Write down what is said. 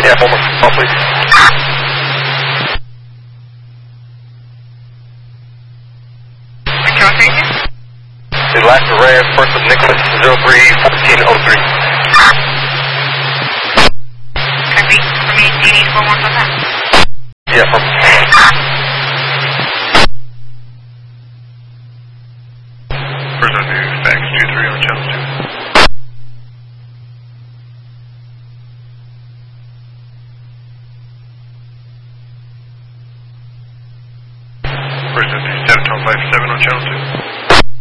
Yeah, one more call, please. Control station? The last array of first of Nicholas 03-1403. Copy. For me, do you need 4 more for that? Yeah, from... First on new fax 23 on channel 2. First on new 7 on channel 2.